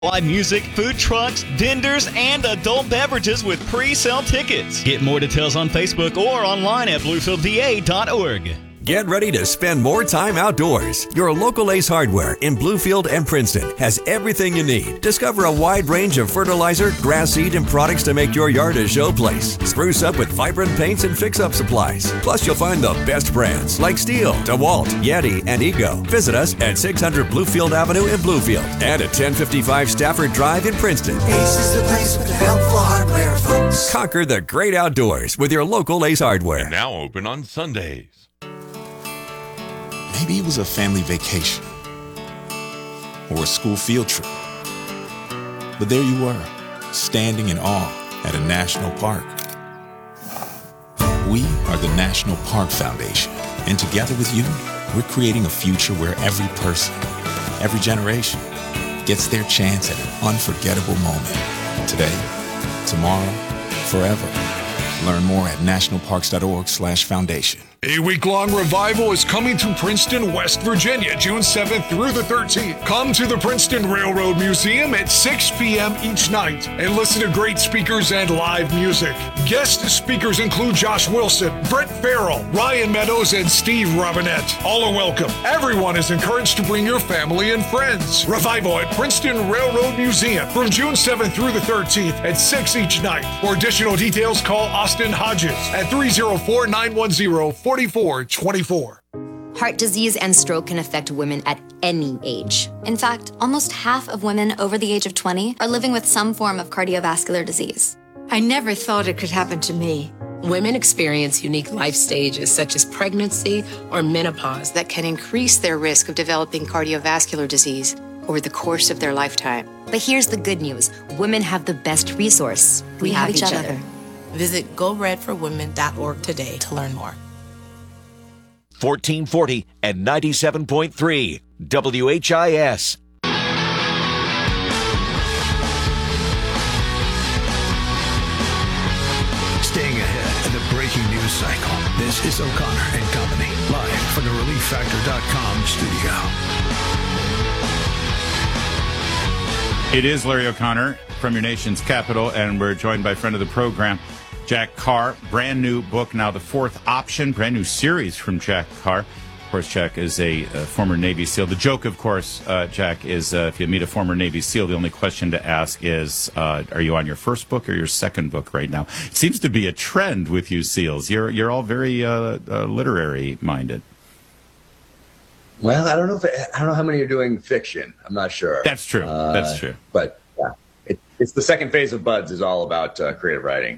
Live music, food trucks, vendors, and adult beverages with pre-sale tickets. Get more details on Facebook or online at bluefieldva.org. Get ready to spend more time outdoors. Your local Ace Hardware in Bluefield and Princeton has everything you need. Discover a wide range of fertilizer, grass seed, and products to make your yard a showplace. Spruce up with vibrant paints and fix-up supplies. Plus, you'll find the best brands like Steel, DeWalt, Yeti, and Ego. Visit us at 600 Bluefield Avenue in Bluefield and at 1055 Stafford Drive in Princeton. Ace is the place with the helpful hardware, folks. Conquer the great outdoors with your local Ace Hardware. And now open on Sundays. Maybe it was a family vacation or a school field trip. But there you were, standing in awe at a national park. We are the National Park Foundation, and together with you, we're creating a future where every person, every generation, gets their chance at an unforgettable moment. Today, tomorrow, forever. Learn more at nationalparks.org/foundation. A week-long revival is coming to Princeton, West Virginia, June 7th through the 13th. Come to the Princeton Railroad Museum at 6 p.m. each night and listen to great speakers and live music. Guest speakers include Josh Wilson, Brett Farrell, Ryan Meadows, and Steve Robinette. All are welcome. Everyone is encouraged to bring your family and friends. Revival at Princeton Railroad Museum from June 7th through the 13th at 6 each night. For additional details, call Austin Hodges at 304-910-4424. Heart disease and stroke can affect women at any age. In fact, almost half of women over the age of 20 are living with some form of cardiovascular disease. I never thought it could happen to me. Women experience unique life stages such as pregnancy or menopause that can increase their risk of developing cardiovascular disease over the course of their lifetime. But here's the good news. Women have the best resource. We have each other. Visit GoRedForWomen.org today to learn more. 1440 and 97.3 WHIS. Staying ahead of the breaking news cycle. This is O'Connor and Company, live from the ReliefFactor.com studio. It is Larry O'Connor from your nation's capital, and we're joined by friend of the program, Jack Carr. Brand new book, now The Fourth Option, brand new series from Jack Carr. Of course, Jack is a former Navy SEAL. The joke, of course, Jack, is if you meet a former Navy SEAL, the only question to ask is, are you on your first book or your second book right now? It seems to be a trend with you SEALs. You're all very literary minded. Well, I don't know how many are doing fiction. I'm not sure. That's true. That's true. But yeah, it's the second phase of Buds is all about creative writing.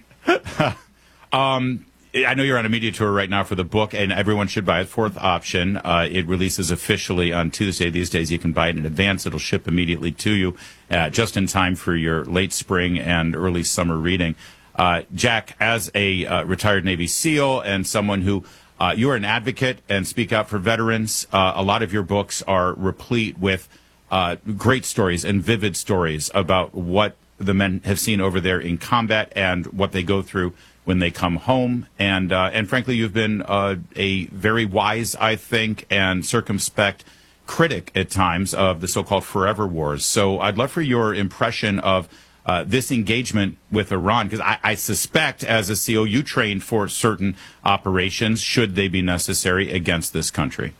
I know you're on a media tour right now for the book, and everyone should buy it. Fourth Option. It releases officially on Tuesday. These days you can buy it in advance. It'll ship immediately to you just in time for your late spring and early summer reading. Jack, as a retired Navy SEAL and someone who you are an advocate and speak out for veterans, a lot of your books are replete with great stories and vivid stories about what the men have seen over there in combat and what they go through when they come home. And frankly, you've been a very wise, I think, and circumspect critic at times of the so-called forever wars. So I'd love for your impression of this engagement with Iran, because I suspect as a SEAL you trained for certain operations, should they be necessary, against this country.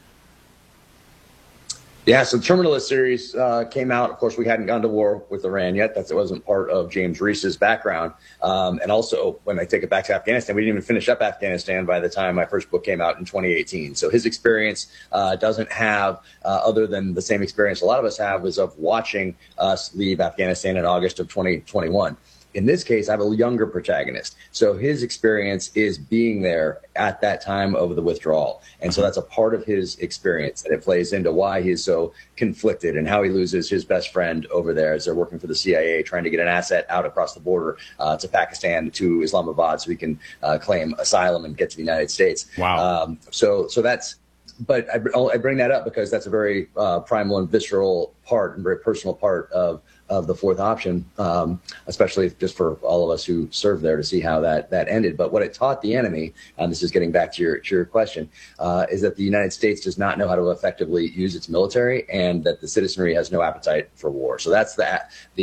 Yeah, so the Terminalist series came out. Of course, we hadn't gone to war with Iran yet. It wasn't part of James Reese's background. And also, when I take it back to Afghanistan, we didn't even finish up Afghanistan by the time my first book came out in 2018. So his experience doesn't have, other than the same experience a lot of us have, was of watching us leave Afghanistan in August of 2021. In this case, I have a younger protagonist. So his experience is being there at that time of the withdrawal. And so that's a part of his experience, and it plays into why he's so conflicted and how he loses his best friend over there as they're working for the CIA, trying to get an asset out across the border to Pakistan, to Islamabad, so he can claim asylum and get to the United States. Wow. So that's, but I bring that up because that's a very primal and visceral part and very personal part of of the fourth option, especially just for all of us who served there to see how that ended. But what it taught the enemy, and this is getting back to your question, is that the United States does not know how to effectively use its military, and that the citizenry has no appetite for war. So that's the